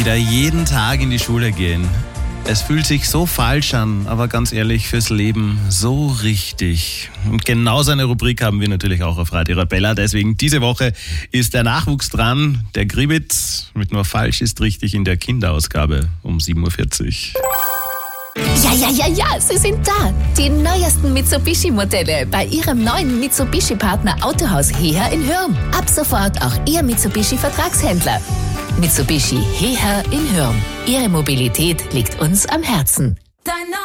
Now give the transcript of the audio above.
wieder jeden Tag in die Schule gehen. Es fühlt sich so falsch an, aber ganz ehrlich, fürs Leben so richtig. Und genau so eine Rubrik haben wir natürlich auch auf Radio Arabella. Deswegen diese Woche ist der Nachwuchs dran. Der Gribitz mit nur falsch ist richtig in der Kinderausgabe um 7.40 Uhr. Ja, sie sind da. Die neuesten Mitsubishi-Modelle bei Ihrem neuen Mitsubishi-Partner Autohaus Heher in Hürm. Ab sofort auch Ihr Mitsubishi-Vertragshändler. Mitsubishi Heher in Hürm. Ihre Mobilität liegt uns am Herzen.